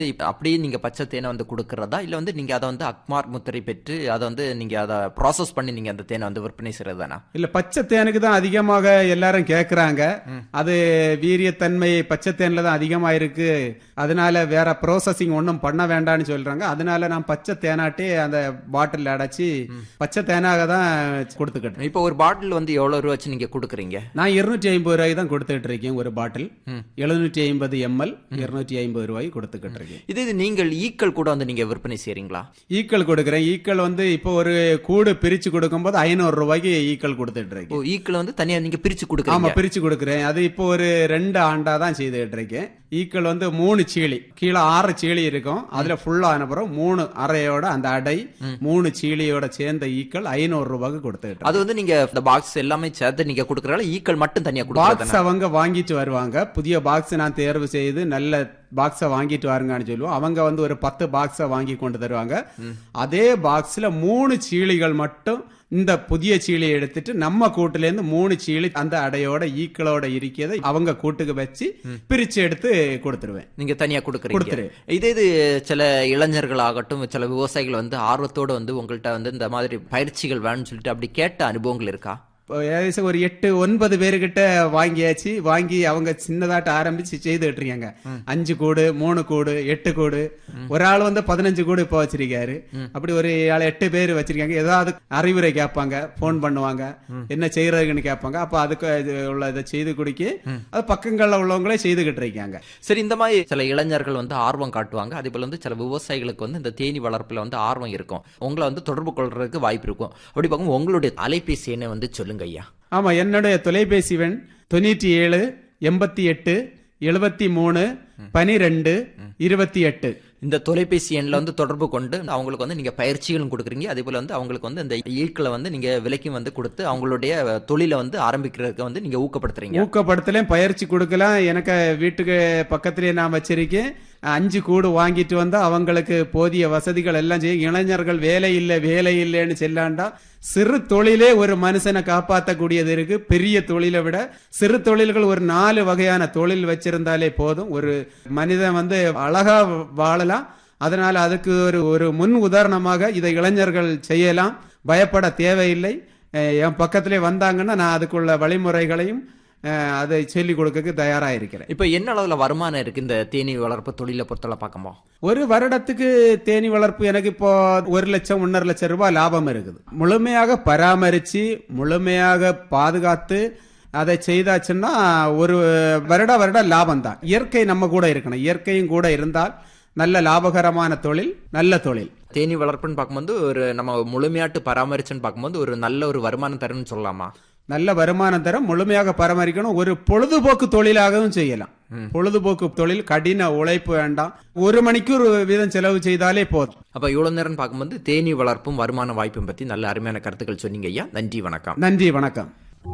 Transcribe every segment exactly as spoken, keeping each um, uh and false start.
இப்ப அப்படியே நீங்க பச்சை தேனை வந்து குடுக்கிறதா? இல்ல வந்து நீங்க அத வந்து அக்மார்க் முத்திரை பெற்று அத வந்து நீங்க அத ப்ராசஸ் பண்ணி நீங்க அந்த தேனை வந்து விற்பனை செய்றதுதானா? இல்ல பச்சை தேனுக்கு தான் அதிகமாக எல்லாரும் கேக்குறாங்க. அது வீரியத்தன்மை பச்சை தேன்ல தான் அதிகமா இருக்கு. அதனால வேற ப்ரோசஸிங் ஒன்றும் பண்ண வேண்டாம்னு சொல்றாங்க. அதனால நான் பச்சை தேனாட்டி அந்த பாட்டில் அடைச்சி பச்சை தேனாக தான் கொடுத்துக்கிட்டேன். இப்போ ஒரு பாட்டில் வந்து எவ்வளவு ரூபா வச்சு நீங்க குடுக்குறீங்க? நான் இருநூற்றி ஐம்பது ரூபாய்க்கு தான் கொடுத்துட்டு இருக்கேன். ஒரு பாட்டில் எழுநூற்றி ஐம்பது எம்எல் இருநூற்றி ஐம்பது ரூபாய்க்கு கொடுத்துக்கிட்டு இருக்கேன். இது இது நீங்கள் ஈக்கள் கூட வந்து நீங்க விற்பனை செய்றீங்களா? ஈக்கள் கொடுக்குறேன். ஈக்கள் வந்து இப்போ ஒரு கூடு பிரிச்சு கொடுக்கும்போது ஐநூறு ரூபாய்க்கு ஈக்கள் கொடுத்துட்டு இருக்கேன். ஓ, ஈக்கள் வந்து தனியா நீங்க பிரிச்சு ஆமா, குடுக்குறீங்க. பிரிச்சு கொடுக்குறேன். அது இப்போ ஒரு ரெண்டு ஆண்டா தான் செய்துட்டு இருக்கேன். ஈக்கள் வந்து மூணு சீளி, கீழே ஆறு சீளி இருக்கும். அதுல ஃபுல்லா அனுப்புறோம். மூணு அறையோட அந்த அடை மூணு சீளியோட சேர்ந்த ஈக்கள் ஐநூறு ரூபாய்க்கு கொடுத்துட்டு. அது வந்து நீங்க இந்த பாக்ஸ் எல்லாமே சேர்த்து நீங்க குடுக்கறதால ஈக்கள் மட்டும் தனியா பாக்ஸ் குடுக்கறதானா? அவங்க வாங்கிட்டு வருவாங்க. புதிய பாக்ஸ் நான் தேர்வு செய்து நல்ல பாக்ஸ வாங்கிட்டு வாருங்கன்னு சொல்லுவோம். அவங்க வந்து ஒரு பத்து பாக்ஸ வாங்கி கொண்டு தருவாங்க. அதே பாக்ஸ்ல மூணு சீளிகள் மட்டும் இந்த புதிய சீலியை எடுத்துட்டு நம்ம கூட்டுல இருந்து மூணு சீலி அந்த அடையோட ஈக்களோட இருக்கிறத அவங்க கூட்டுக்கு வச்சு பிரிச்சு எடுத்து கொடுத்துருவேன். நீங்க தனியா குடுக்குறீங்க. கொடுத்துரு. இதே இது சில இளைஞர்கள் ஆகட்டும், சில விவசாயிகள் வந்து ஆர்வத்தோட வந்து உங்கள்ட்ட வந்து இந்த மாதிரி பயிற்சிகள் வேணும்னு சொல்லிட்டு அப்படி கேட்ட அனுபவங்கள் இருக்கா? ஏகദേശம் ஒரு எட்டு ஒன்பது பேருகிட்ட வாங்கியாச்சு. வாங்கி அவங்க சின்னதாட்ட ஆரம்பிச்சு செய்துட்டு இருக்காங்க. அஞ்சு கூடு, மூணு கூடு, எட்டு கூடு. ஒரு ஆள் வந்து பதினஞ்சு கூடு இப்ப வச்சிருக்காரு. அப்படி ஒரு ஆள் எட்டு பேர் வச்சிருக்காங்க. ஏதாவது அறிவுரை கேட்பாங்க, போன் பண்ணுவாங்க, என்ன செய்யறதுன்னு கேட்பாங்க. அப்ப அதுக்கு உள்ள இதை செய்து குடிக்க அது பக்கங்கள்ல உள்ளவங்களே செய்துகிட்டு இருக்காங்க. சரி, இந்த மாதிரி சில இளைஞர்கள் வந்து ஆர்வம் காட்டுவாங்க. அதே போல வந்து சில விவசாயிகளுக்கு வந்து இந்த தேனி வளர்ப்புல வந்து ஆர்வம் இருக்கும். உங்களை வந்து தொடர்பு கொள்றதுக்கு வாய்ப்பு இருக்கும். அப்படி பார்க்கும் உங்களுடைய அலைபேசி எண்ணை வந்து சொல்லுங்க ஐயா. ஆமா, என்னுடைய தொலைபேசி எண் தொண்ணூற்றி ஏழு எண்பத்தி எட்டு எழுபத்தி மூணு பனிரெண்டு இருபத்தி எட்டு. இந்த தொலைபேசி எண்ணில் வந்து தொடர்பு கொண்டு அவங்களுக்கு வந்து நீங்க பயிற்சிகளும் கொடுக்குறீங்க. அதே போல வந்து அவங்களுக்கு வந்து இந்த ஈக்களை வந்து நீங்க விலைக்கு வந்து கொடுத்து அவங்களுடைய தொழிலை வந்து ஆரம்பிக்கிறதுக்கு வந்து நீங்க ஊக்கப்படுத்துறீங்க. ஊக்கப்படுத்தலாம், பயிற்சி கொடுக்கலாம். எனக்கு வீட்டுக்கு பக்கத்திலேயே நான் வச்சிருக்கேன். அஞ்சு கூடு வாங்கிட்டு வந்தா அவங்களுக்கு போதிய வசதிகள் எல்லாம் செய்யும். இளைஞர்கள் வேலை இல்லை வேலை இல்லைன்னு செல்லாண்டா சிறு தொழிலே ஒரு மனுஷனை காப்பாற்றக்கூடியது இருக்கு. பெரிய தொழிலை விட சிறு தொழில்கள் ஒரு நாலு வகையான தொழில் வச்சிருந்தாலே போதும். ஒரு மனிதன் வந்து அழகா வாழலாம். அதனால அதுக்கு ஒரு ஒரு முன் உதாரணமாக இதை இளைஞர்கள் செய்யலாம். பயப்பட தேவையில்லை. என் பக்கத்திலே வந்தாங்கன்னா நான் அதுக்குள்ள வழிமுறைகளையும் அதை சொல்லிக் கொடுக்க தயாரா இருக்கிறேன். இப்ப என்ன அளவுல வருமானம் இருக்கு இந்த தேனி வளர்ப்பு தொழிலை பொறுத்தவரை பார்க்கும்போது? ஒரு வருடத்துக்கு தேனி வளர்ப்பு எனக்கு இப்போ ஒரு லட்சம் ஒன்னரை லட்சம் ரூபாய் லாபம் இருக்குது. முழுமையாக பராமரிச்சு முழுமையாக பாதுகாத்து அதை செய்தாச்சுன்னா ஒரு வருட வருட லாபம் தான். இயற்கை நம்ம கூட இருக்கணும். இயற்கையும் கூட இருந்தால் நல்ல லாபகரமான தொழில், நல்ல தொழில். தேனி வளர்ப்புன்னு பார்க்கும்போது ஒரு நம்ம முழுமையாட்டு பராமரிச்சுன்னு பார்க்கும்போது ஒரு நல்ல ஒரு வருமானம் தரும்னு சொல்லலாமா? நல்ல வருமானம் தரம், முழுமையாக பராமரிக்கணும். ஒரு பொழுதுபோக்கு தொழிலாகவும் செய்யலாம். பொழுதுபோக்கு தொழில், கடின உழைப்பு வேண்டாம். ஒரு மணிக்கூர் வீதம் செலவு செய்தாலே போதும். அப்ப இவ்வளவு நேரம் பார்க்கும்போது தேனி வளர்ப்பும் வருமான வாய்ப்பும் பத்தி நல்ல அருமையான கருத்துக்கள் சொன்னீங்க ஐயா. நன்றி, வணக்கம். நன்றி, வணக்கம்.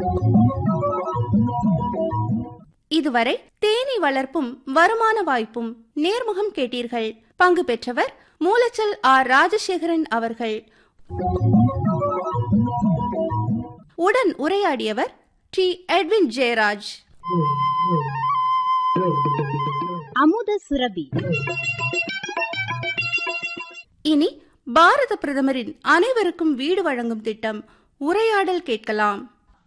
இதுவரை தேனி வளர்ப்பும் வருமான வாய்ப்பும் நேர்முகம் கேட்டீர்கள். பங்கு பெற்றவர் மூலச்சல் ஆர் ராஜசேகரன் அவர்கள். உடன் உரையாடியவர் டி எட்வின் ஜெயராஜ். அமுத சுரபி. இனி பாரத பிரதமரின் அனைவருக்கும் வீடு வழங்கும் திட்டம் உரையாடல் கேட்கலாம்.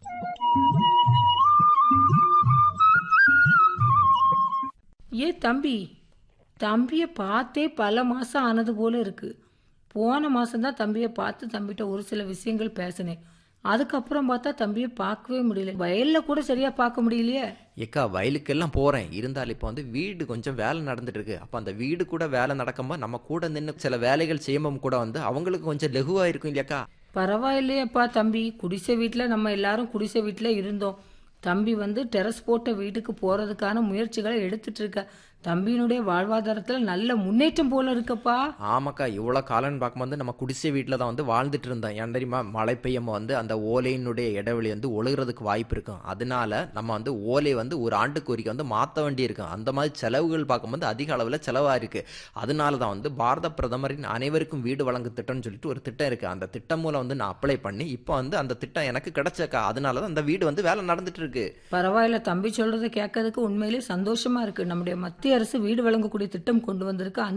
ஏ தம்பி, தம்பியை பார்த்தே பல மாசம் ஆனது போல இருக்கு. போன மாசம்தான் தம்பியை பார்த்து தம்பிகிட்ட ஒரு சில விஷயங்கள் பேசினேன். அதுக்கப்புறம் பார்த்தா தம்பியை பார்க்கவே முடியல. வயல்ல கூட சரியா பார்க்க முடியலையே. ஏக்கா, வயலுக்கெல்லாம் போறேன். இருந்தாலும் இப்போ வந்து வீடு கொஞ்சம் வேலை நடந்துட்டு இருக்கு. அப்ப அந்த வீடு கூட வேலை நடக்கும்போது நம்ம கூட நின்று சில வேலைகள் செய்யும்போது கூட வந்து அவங்களுக்கு கொஞ்சம் லெகுவா இருக்கும் இல்லையாக்கா? பரவாயில்லையப்பா தம்பி. குடிசை வீட்டுல நம்ம எல்லாரும் குடிசை வீட்டுல இருந்தோம். தம்பி வந்து டெரஸ் போட்ட வீட்டுக்கு போறதுக்கான முயற்சிகளை எடுத்துட்டு இருக்க. தம்பியினுடைய வாழ்வாதாரத்துல நல்ல முன்னேற்றம் போல இருக்கப்பா. ஆமாக்கா, இவ்வளவு காலம்னு பார்க்கும்போது நம்ம குடிசை வீட்டில் தான் வந்து வாழ்ந்துட்டு இருந்தோம். ஏன் தெரியுமா? மழை பெய்யும் வந்து அந்த ஓலையினுடைய இடைவெளி வந்து ஒழுகிறதுக்கு வாய்ப்பு இருக்கும். அதனால நம்ம வந்து ஓலை வந்து ஒரு ஆண்டுக்கு ஒருக்க வந்து மாற்ற வேண்டி இருக்கும். அந்த மாதிரி செலவுகள் பார்க்கும்போது அதிக அளவில் செலவா இருக்கு. அதனால தான் வந்து பாரத பிரதமரின் அனைவருக்கும் வீடு வழங்கும் திட்டம்னு சொல்லிட்டு ஒரு திட்டம் இருக்கு. அந்த திட்டம் மூலம் வந்து நான் அப்ளை பண்ணி இப்போ வந்து அந்த திட்டம் எனக்கு கிடைச்சக்கா. அதனால தான் அந்த வீடு வந்து வேலை நடந்துட்டு இருக்கு. பரவாயில்ல, தம்பி சொல்றதை கேட்கறதுக்கு உண்மையிலே சந்தோஷமா இருக்கு. நம்முடைய மத்திய அரசு வீடு வழங்கக்கூடிய திட்டம் கொண்டு வந்திருக்கு.